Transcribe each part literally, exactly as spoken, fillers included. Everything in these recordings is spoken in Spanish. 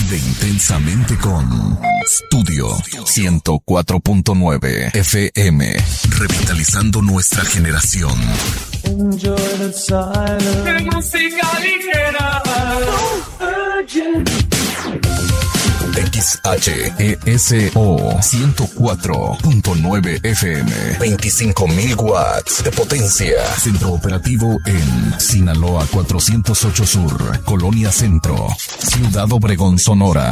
de Intensamente con Studio ciento cuatro punto nueve F M, revitalizando nuestra generación. Enjoy the silence. Música ligera. X H E S O ciento cuatro punto nueve F M, veinticinco mil watts de potencia. Centro operativo en Sinaloa cuatrocientos ocho Sur, Colonia Centro, Ciudad Obregón, Sonora.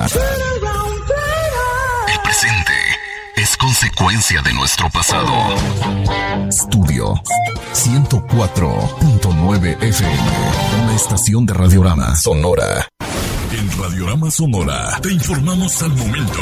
El presente es consecuencia de nuestro pasado. Studio ciento cuatro punto nueve F M, una estación de Radiorama Sonora. En Radiorama Sonora te informamos al momento.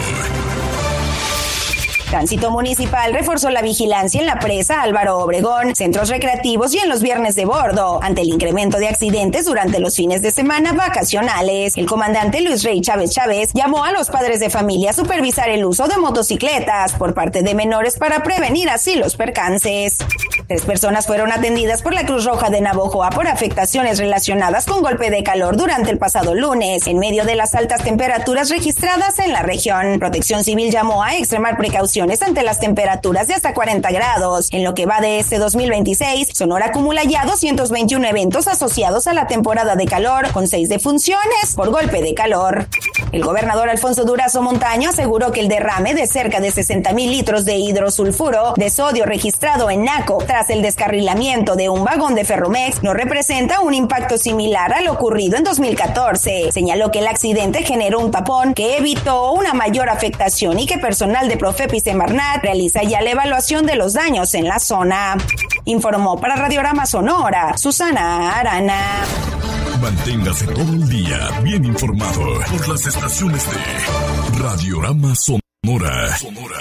Tránsito Municipal reforzó la vigilancia en la presa Álvaro Obregón, centros recreativos y en los viernes de bordo, ante el incremento de accidentes durante los fines de semana vacacionales. El comandante Luis Rey Chávez Chávez llamó a los padres de familia a supervisar el uso de motocicletas por parte de menores para prevenir así los percances. Tres personas fueron atendidas por la Cruz Roja de Navojoa por afectaciones relacionadas con golpe de calor durante el pasado lunes, en medio de las altas temperaturas registradas en la región. Protección Civil llamó a extremar precauciones ante las temperaturas de hasta cuarenta grados. En lo que va de este dos mil veintiséis, Sonora acumula ya doscientos veintiuno eventos asociados a la temporada de calor, con seis defunciones por golpe de calor. El gobernador Alfonso Durazo Montaño aseguró que el derrame de cerca de sesenta mil litros de hidrosulfuro de sodio registrado en Naco tras el descarrilamiento de un vagón de Ferromex no representa un impacto similar a lo ocurrido en dos mil catorce. Señaló que el accidente generó un tapón que evitó una mayor afectación y que personal de Profepi Semarnat realiza ya la evaluación de los daños en la zona. Informó para Radiorama Sonora, Susana Arana. Manténgase todo el día bien informado por las estaciones de Radiorama Sonora. Sonora.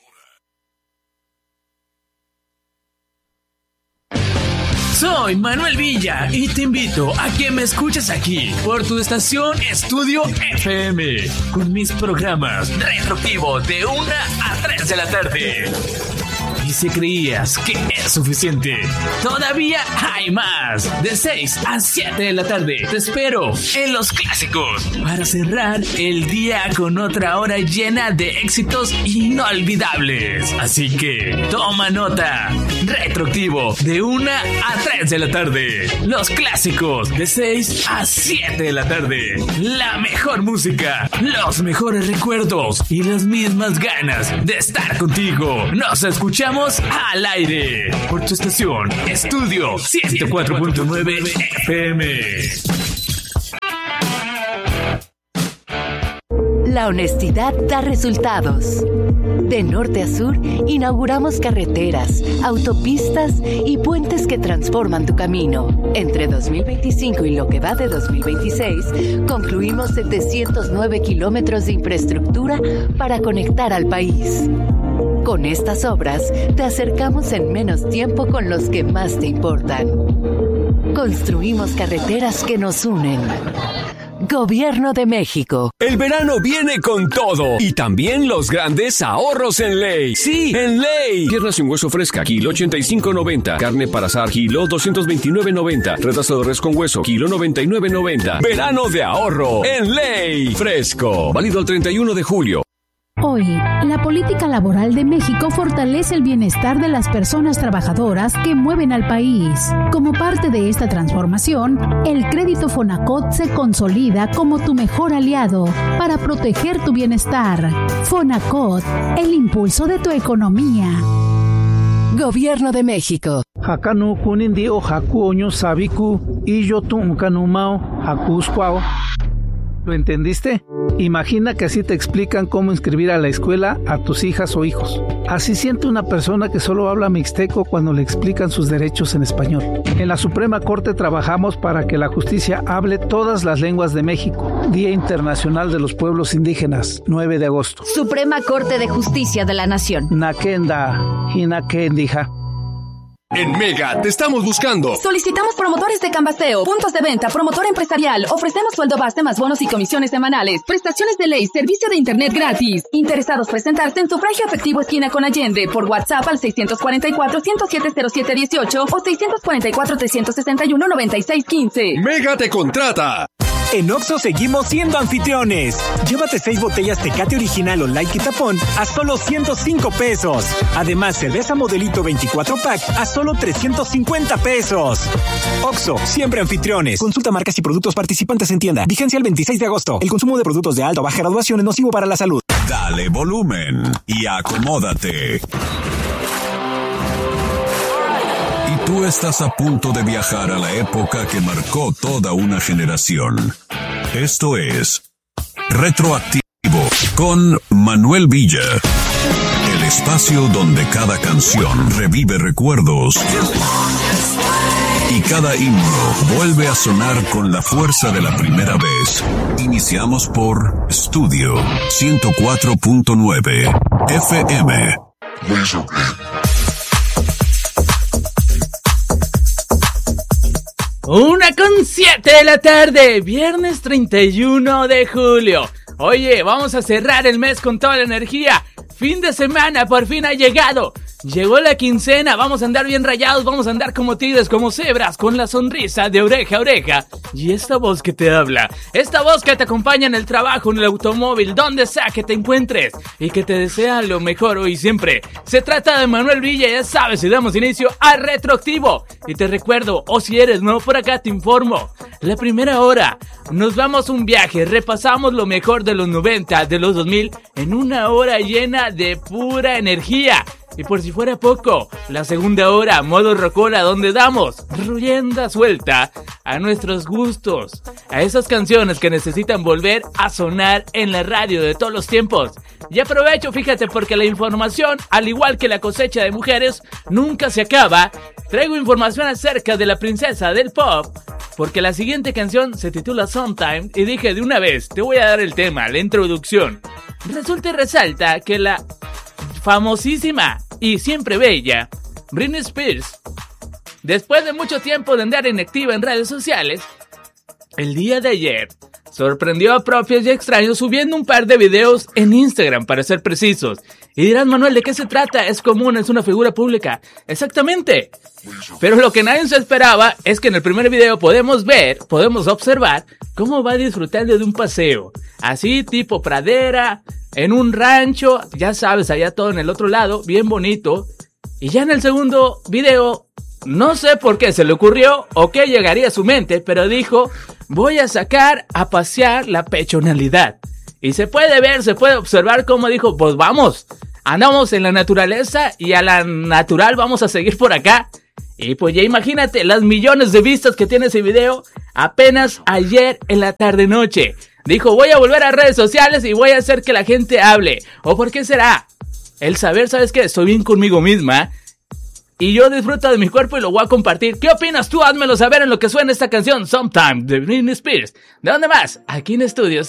Soy Manuel Villa y te invito a que me escuches aquí por tu estación Estudio F M con mis programas retroactivos de una a tres de la tarde. Y si creías que es suficiente, todavía hay más. De seis a siete de la tarde te espero en Los Clásicos para cerrar el día con otra hora llena de éxitos inolvidables. Así que toma nota. Retroactivo de una a tres de la tarde. Los Clásicos de seis a siete de la tarde. La mejor música, los mejores recuerdos y las mismas ganas de estar contigo. Nos escuchamos al aire por tu estación Estudio ciento cuatro punto nueve F M. La honestidad da resultados. De norte a sur, inauguramos carreteras, autopistas y puentes que transforman tu camino. Entre dos mil veinticinco y lo que va de dos mil veintiséis, concluimos setecientos nueve kilómetros de infraestructura para conectar al país. Con estas obras, te acercamos en menos tiempo con los que más te importan. Construimos carreteras que nos unen. Gobierno de México. El verano viene con todo y también los grandes ahorros en Ley. Sí, en Ley. Pierna sin hueso fresca, kilo ochenta y cinco noventa. Carne para asar, kilo doscientos veintinueve noventa. Retazo de res con hueso, kilo noventa y nueve noventa. Verano de ahorro en Ley. Fresco. Válido el treinta y uno de julio. Hoy, la política laboral de México fortalece el bienestar de las personas trabajadoras que mueven al país. Como parte de esta transformación, el crédito Fonacot se consolida como tu mejor aliado para proteger tu bienestar. Fonacot, el impulso de tu economía. Gobierno de México. Hakanu kunindi o haku oño sabiku y yo tu kanumao hakuskwao. ¿Lo entendiste? Imagina que así te explican cómo inscribir a la escuela a tus hijas o hijos. Así siente una persona que solo habla mixteco cuando le explican sus derechos en español. En la Suprema Corte trabajamos para que la justicia hable todas las lenguas de México. Día Internacional de los Pueblos Indígenas, nueve de agosto. Suprema Corte de Justicia de la Nación. Nakenda, Hinakendija. En Mega te estamos buscando. Solicitamos promotores de cambasteo, puntos de venta, promotor empresarial. Ofrecemos sueldo base más bonos y comisiones semanales. Prestaciones de ley, servicio de internet gratis. Interesados presentarse en sufragio efectivo esquina con Allende por WhatsApp al seiscientos cuarenta y cuatro, ciento siete, cero siete dieciocho o seiscientos cuarenta y cuatro, trescientos sesenta y uno, noventa y seis quince. Mega te contrata. En Oxxo seguimos siendo anfitriones. Llévate seis botellas Tecate Original o Light Quitapón a solo ciento cinco pesos. Además, cerveza Modelito veinticuatro pack a solo trescientos cincuenta pesos. Oxxo, siempre anfitriones. Consulta marcas y productos participantes en tienda. Vigencia el veintiséis de agosto. El consumo de productos de alta o baja graduación es nocivo para la salud. Dale volumen y acomódate. Y tú estás a punto de viajar a la época que marcó toda una generación. Esto es Retroactivo con Manuel Villa. El espacio donde cada canción revive recuerdos y cada himno vuelve a sonar con la fuerza de la primera vez. Iniciamos por Estudio ciento cuatro punto nueve F M. Una con siete de la tarde, viernes treinta y uno de julio. Oye, vamos a cerrar el mes con toda la energía. Fin de semana por fin ha llegado. Llegó la quincena, vamos a andar bien rayados, vamos a andar como tigres, como cebras, con la sonrisa de oreja a oreja. Y esta voz que te habla, esta voz que te acompaña en el trabajo, en el automóvil, donde sea que te encuentres, y que te desea lo mejor hoy y siempre. Se trata de Manuel Villa, ya sabes, y damos inicio a Retroactivo. Y te recuerdo, o si eres nuevo por acá, te informo. La primera hora, nos vamos un viaje, repasamos lo mejor de los noventa, de los dos mil, en una hora llena de pura energía. Y por si fuera poco, la segunda hora, modo rocola, donde damos rienda suelta a nuestros gustos, a esas canciones que necesitan volver a sonar en la radio de todos los tiempos. Y aprovecho, fíjate, porque la información, al igual que la cosecha de mujeres, nunca se acaba. Traigo información acerca de la princesa del pop, porque la siguiente canción se titula Sometime, y dije de una vez, te voy a dar el tema, la introducción. Resulta y resalta que la famosísima y siempre bella Britney Spears, después de mucho tiempo de andar inactiva en redes sociales, el día de ayer sorprendió a propios y extraños subiendo un par de videos en Instagram, para ser precisos. Y dirán, Manuel, ¿de qué se trata? Es común, es una figura pública. Exactamente. Pero lo que nadie se esperaba es que en el primer video podemos ver, podemos observar cómo va disfrutando de un paseo. Así, tipo pradera, en un rancho, ya sabes, allá todo en el otro lado, bien bonito. Y ya en el segundo video, no sé por qué se le ocurrió o qué llegaría a su mente, pero dijo, voy a sacar a pasear la pechonalidad. Y se puede ver, se puede observar cómo dijo, pues vamos, andamos en la naturaleza y a la natural vamos a seguir por acá. Y pues ya imagínate las millones de vistas que tiene ese video apenas ayer en la tarde-noche. Dijo, voy a volver a redes sociales y voy a hacer que la gente hable. ¿O por qué será? El saber, ¿sabes qué? Estoy bien conmigo misma y yo disfruto de mi cuerpo y lo voy a compartir. ¿Qué opinas tú? Házmelo saber en lo que suena esta canción Sometime de Britney Spears. ¿De dónde más? Aquí en Estudios